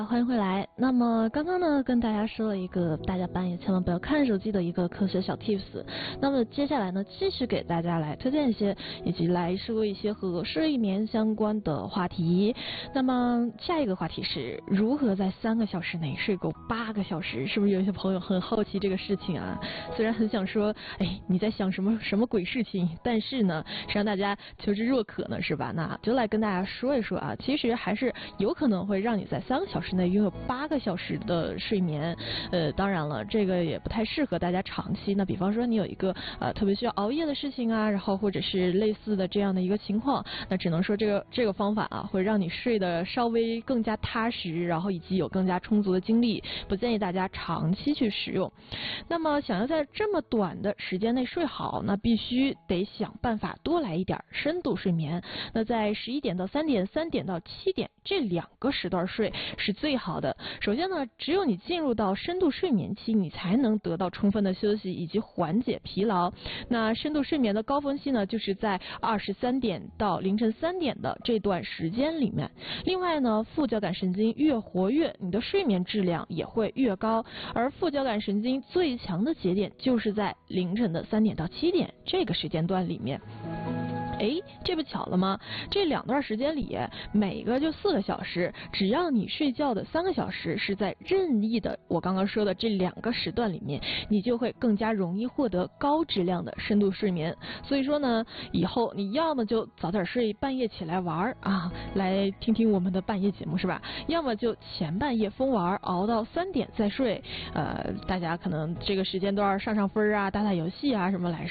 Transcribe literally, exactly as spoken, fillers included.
欢迎回来。那么刚刚呢，跟大家说了一个大家半夜千万不要看手机的一个科学小 tips。那么接下来呢，继续给大家来推荐一些，以及来说一些和睡眠相关的话题。那么下一个话题是如何在三个小时内睡够八个小时？是不是有一些朋友很好奇这个事情啊？虽然很想说，哎，你在想什么什么鬼事情？但是呢，是让大家求知若渴呢，是吧？那就来跟大家说一说啊，其实还是有可能会让你在三个小时内拥有八个小时的睡眠。呃，当然了，这个也不太适合大家长期。那比方说你有一个呃特别需要熬夜的事情啊，然后或者是类似的这样的一个情况，那只能说这个这个方法啊，会让你睡得稍微更加踏实，然后以及有更加充足的精力，不建议大家长期去使用。那么想要在这么短的时间内睡好，那必须得想办法多来一点深度睡眠。那在十一点到三点、三点到七点这两个时段睡是最好的。首先呢，只有你进入到深度睡眠期，你才能得到充分的休息以及缓解疲劳。那深度睡眠的高峰期呢，就是在二十三点到凌晨三点的这段时间里面。另外呢，副交感神经越活跃，你的睡眠质量也会越高。而副交感神经最强的节点就是在凌晨的三点到七点这个时间段里面。哎，这不巧了吗？这两段时间里，每个就四个小时，只要你睡觉的三个小时是在任意的我刚刚说的这两个时段里面，你就会更加容易获得高质量的深度睡眠。所以说呢，以后你要么就早点睡，半夜起来玩啊，来听听我们的半夜节目是吧？要么就前半夜疯玩，熬到三点再睡。呃，大家可能这个时间段上上分啊，打打游戏啊什么来。